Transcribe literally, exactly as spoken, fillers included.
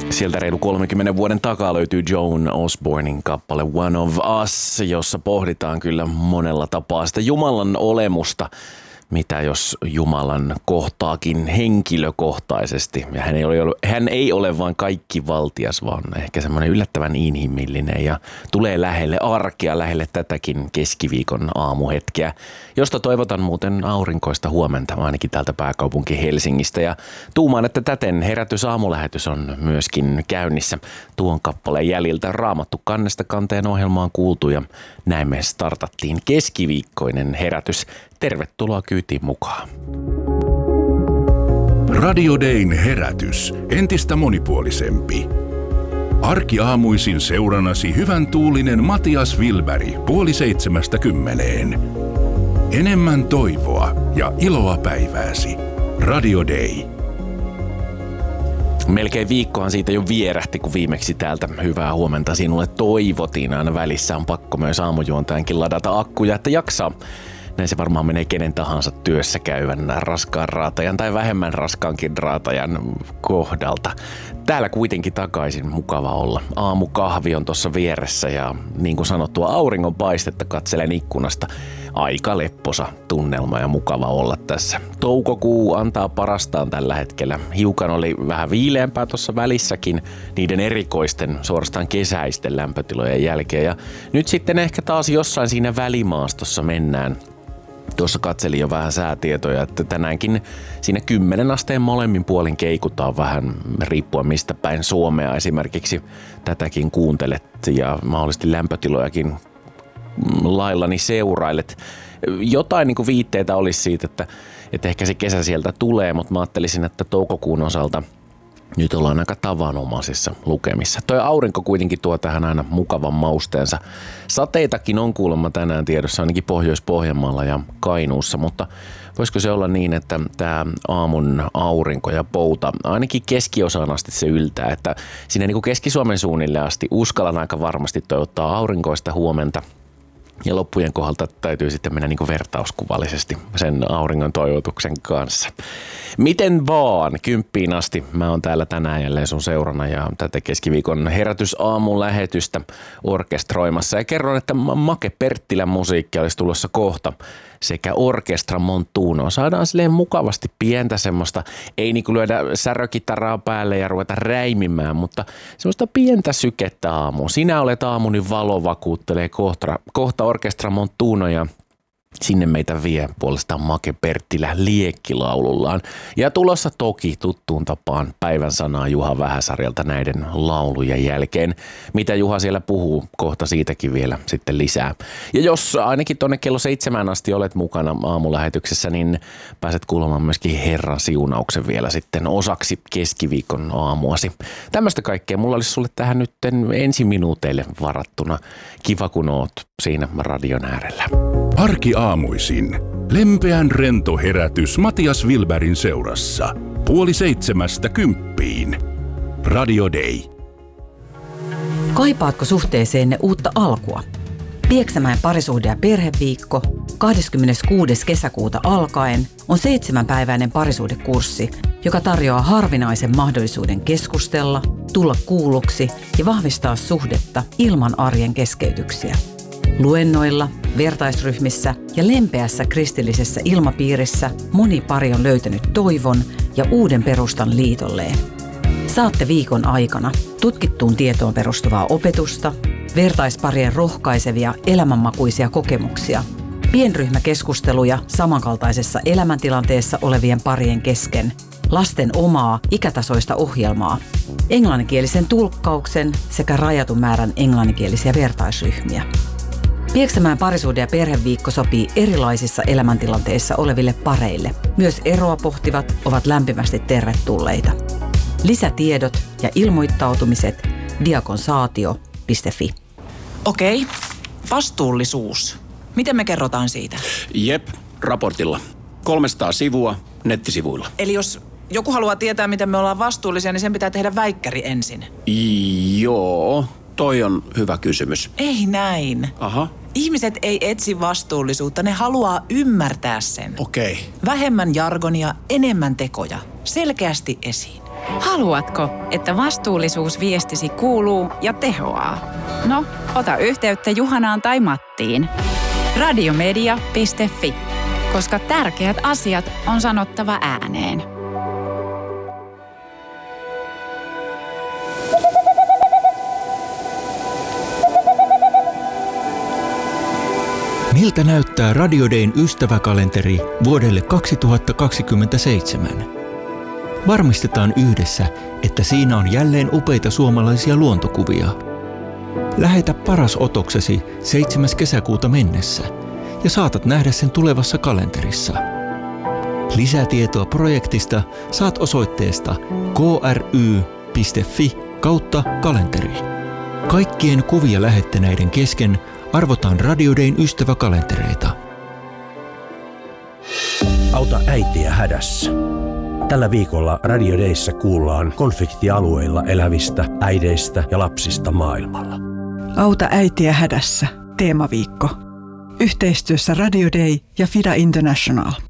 Sieltä reilu kolmenkymmenen vuoden takaa löytyy Joan Osbornein kappale One of Us, jossa pohditaan kyllä monella tapaa sitä Jumalan olemusta. Mitä jos Jumalan kohtaakin henkilökohtaisesti. Ja hän ei ole, hän ei ole vain kaikki valtias, vaan ehkä semmoinen yllättävän inhimillinen ja tulee lähelle arkea, lähelle tätäkin keskiviikon aamuhetkeä, josta toivotan muuten aurinkoista huomenta, ainakin täältä pääkaupunki Helsingistä. Ja tuumaan, että täten herätys aamulähetys on myöskin käynnissä. Tuon kappaleen jäljiltä Raamattu kannesta kanteen ohjelmaan kuultu ja näin me startattiin keskiviikkoinen herätys. Tervetuloa kyytiin mukaan. Radio Dayn herätys. Entistä monipuolisempi. Arkiaamuisin seurannasi hyvän tuulinen Matias Wilberg puoli seitsemästä kymmeneen. Enemmän toivoa ja iloa päivääsi. Radio Day. Melkein viikkohan siitä jo vierähti, kun viimeksi täältä hyvää huomenta sinulle toivotiin. Aina välissä on pakko myös aamujuontajankin ladata akkuja, että jaksaa. Näin se varmaan menee kenen tahansa työssä käyvän raskaan raatajan tai vähemmän raskaankin raatajan kohdalta. Täällä kuitenkin takaisin mukava olla. Aamukahvi on tuossa vieressä ja niin kuin sanottua auringon paistetta katselen ikkunasta. Aika lepposa tunnelma ja mukava olla tässä. Toukokuu antaa parastaan tällä hetkellä. Hiukan oli vähän viileämpää tuossa välissäkin niiden erikoisten suorastaan kesäisten lämpötilojen jälkeen. Ja nyt sitten ehkä taas jossain siinä välimaastossa mennään. Tuossa katselin jo vähän säätietoja, että tänäänkin siinä kymmenen asteen molemmin puolin keikutaan vähän riippuen mistä päin Suomea esimerkiksi tätäkin kuuntelet ja mahdollisesti lämpötilojakin laillani seurailet. Jotain niin kuin viitteitä olisi siitä, että, että ehkä se kesä sieltä tulee, mutta mä ajattelisin, että toukokuun osalta nyt ollaan aika tavanomaisissa lukemissa. Toi aurinko kuitenkin tuo tähän aina mukavan mausteensa. Sateitakin on kuulemma tänään tiedossa ainakin Pohjois-Pohjanmaalla ja Kainuussa, mutta voisiko se olla niin, että tämä aamun aurinko ja pouta ainakin keskiosaan asti se yltää, että siinä niin kuin Keski-Suomen suunnille asti uskallan aika varmasti toivottaa aurinkoista huomenta. Ja loppujen kohdalta täytyy sitten mennä niin kuin vertauskuvallisesti sen auringon toivotuksen kanssa. Miten vaan, kymppiin asti mä oon täällä tänään jälleen sun seurana ja tätä keskiviikon herätysaamun lähetystä orkestroimassa. Ja kerron, että Make Perttilän musiikki olisi tulossa kohta sekä Orkestra Montuno. Saadaan silleen mukavasti pientä semmoista, ei niin kuin lyödä särökitaraa päälle ja ruveta räimimään, mutta semmoista pientä sykettä aamuun. Sinä olet aamuni valo vakuuttelee kohta, kohta Orkestra Montuno ja sinne meitä vie puolestaan Make Perttilä liekkilaulullaan. Ja tulossa toki tuttuun tapaan päivän sanaa Juha Vähäsarjalta näiden laulujen jälkeen. Mitä Juha siellä puhuu, kohta siitäkin vielä sitten lisää. Ja jos ainakin tuonne kello seitsemään asti olet mukana aamulähetyksessä, niin pääset kuulemaan myöskin Herran siunauksen vielä sitten osaksi keskiviikon aamuasi. Tämmöistä kaikkea mulla olisi sulle tähän nyt ensi minuuteille varattuna. Kiva kun oot siinä radion äärellä. Arkiaamuisin. Lempeän rento herätys Matias Wilbergin seurassa. Puoli seitsemästä kymppiin. Radio Day. Kaipaatko suhteeseenne uutta alkua? Pieksämäen parisuhde- ja perheviikko kahdeskymmeneskuudes kesäkuuta alkaen on seitsemänpäiväinen parisuhdekurssi, joka tarjoaa harvinaisen mahdollisuuden keskustella, tulla kuulluksi ja vahvistaa suhdetta ilman arjen keskeytyksiä. Luennoilla, vertaisryhmissä ja lempeässä kristillisessä ilmapiirissä moni pari on löytänyt toivon ja uuden perustan liitolleen. Saatte viikon aikana tutkittuun tietoon perustuvaa opetusta, vertaisparien rohkaisevia elämänmakuisia kokemuksia, pienryhmäkeskusteluja samankaltaisessa elämäntilanteessa olevien parien kesken, lasten omaa ikätasoista ohjelmaa, englanninkielisen tulkkauksen sekä rajatun määrän englanninkielisiä vertaisryhmiä. Pieksämäen parisuhde- ja perheviikko sopii erilaisissa elämäntilanteissa oleville pareille. Myös eroa pohtivat ovat lämpimästi tervetulleita. Lisätiedot ja ilmoittautumiset diakonsaatio piste fi. Okei, vastuullisuus. Miten me kerrotaan siitä? Jep, raportilla. kolmesataa sivua nettisivuilla. Eli jos joku haluaa tietää, miten me ollaan vastuullisia, niin sen pitää tehdä väikkäri ensin. Joo, toi on hyvä kysymys. Ei näin. Aha. Ihmiset ei etsi vastuullisuutta, ne haluaa ymmärtää sen. Okei. Vähemmän jargonia, enemmän tekoja. Selkeästi esiin. Haluatko, että vastuullisuusviestisi kuuluu ja tehoaa? No, ota yhteyttä Juhanaan tai Mattiin. radiomedia piste fi, koska tärkeät asiat on sanottava ääneen. Miltä näyttää Radio Dayn ystäväkalenteri vuodelle kaksituhattakaksikymmentäseitsemän? Varmistetaan yhdessä, että siinä on jälleen upeita suomalaisia luontokuvia. Lähetä paras otoksesi seitsemäs kesäkuuta mennessä ja saatat nähdä sen tulevassa kalenterissa. Lisätietoa projektista saat osoitteesta kry piste fi kautta kalenteri. Kaikkien kuvia lähettäneiden kesken arvotaan Radio Dayn ystäväkalentereita. Auta äitiä hädässä. Tällä viikolla Radio Dayssä kuullaan konfliktialueilla elävistä äideistä ja lapsista maailmalla. Auta äitiä hädässä. Teemaviikko. Yhteistyössä Radio Day ja F I D A International.